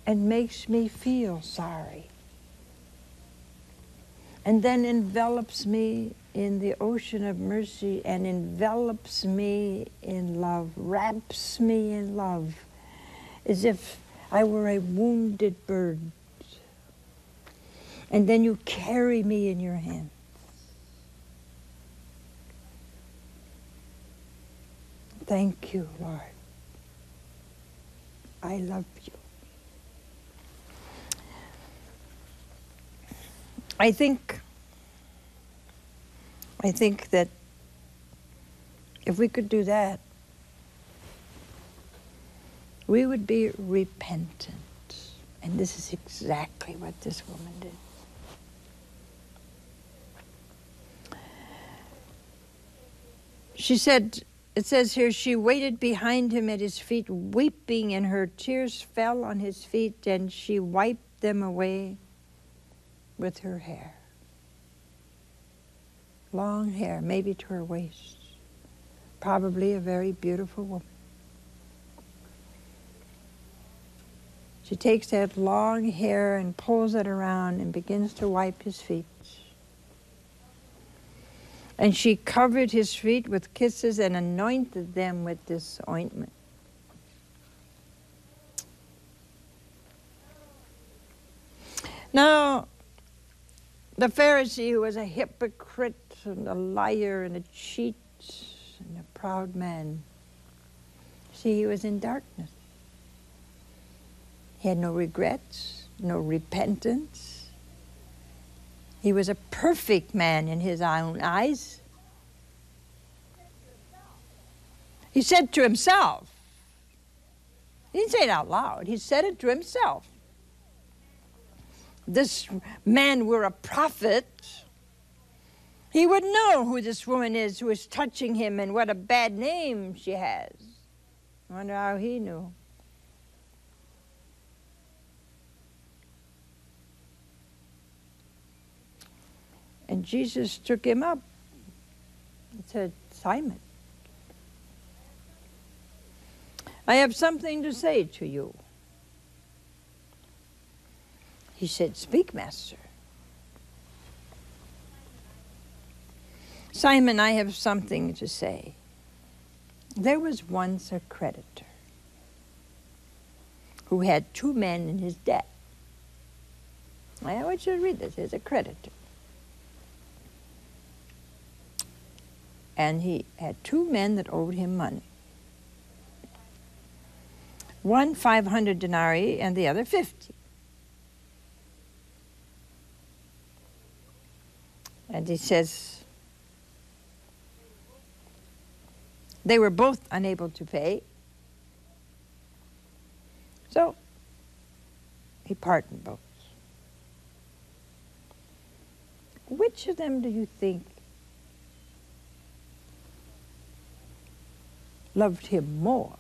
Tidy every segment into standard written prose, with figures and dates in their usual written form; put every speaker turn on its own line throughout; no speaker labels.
and makes me feel sorry, and then envelops me in the ocean of mercy and envelops me in love, wraps me in love, as if I were a wounded bird. And then you carry me in your hand. Thank you, Lord. I love you. I think that if we could do that, we would be repentant. And this is exactly what this woman did. She said, it says here, she waited behind him at his feet, weeping, and her tears fell on his feet, and she wiped them away with her hair. Long hair, maybe to her waist. Probably a very beautiful woman. She takes that long hair and pulls it around and begins to wipe his feet. And she covered his feet with kisses and anointed them with this ointment. Now, the Pharisee, who was a hypocrite and a liar and a cheat and a proud man, see, he was in darkness. He had no regrets, no repentance. He was a perfect man in his own eyes. He said to himself, he didn't say it out loud, he said it to himself. This man were a prophet, he would know who this woman is who is touching him and what a bad name she has. I wonder how he knew. And Jesus took him up and said, Simon, I have something to say to you. He said, speak, Master. Simon, I have something to say. There was once a creditor who had 2 men in his debt. I want you to read this. There's a creditor. And he had 2 men that owed him money. One 500 denarii and the other 50. And he says, they were both unable to pay. So he pardoned both. Which of them do you think loved him more?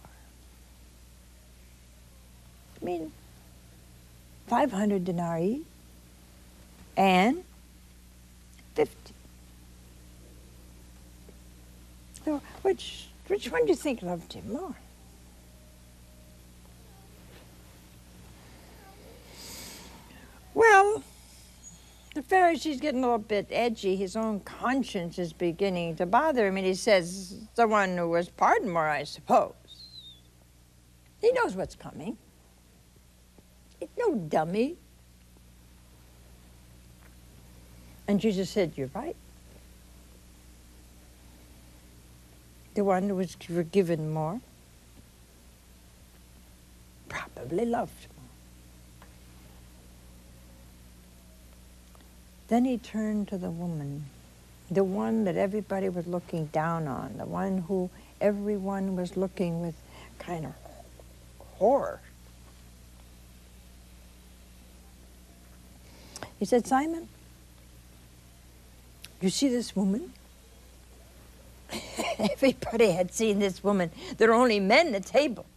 I mean, 500 denarii and 50. So which one do you think loved him more? Well, the Pharisee's getting a little bit edgy. His own conscience is beginning to bother him, and he says, the one who was pardoned more, I suppose. He knows what's coming. He's no dummy. And Jesus said, you're right. The one who was forgiven more probably loved more. Then he turned to the woman, the one that everybody was looking down on, the one who everyone was looking with kind of horror. He said, Simon, you see this woman? Everybody had seen this woman. There are only men at the table.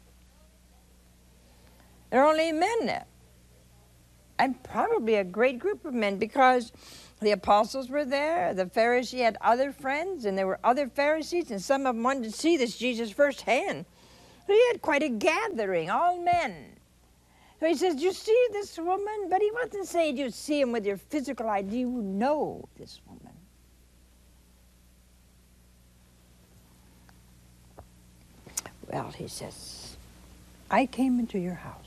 There are only men there. And probably a great group of men, because the apostles were there, the Pharisee had other friends, and there were other Pharisees, and some of them wanted to see this Jesus firsthand. So he had quite a gathering, all men. So he says, do you see this woman? But he wasn't saying, do you see him with your physical eye? Do you know this woman? Well, he says, I came into your house.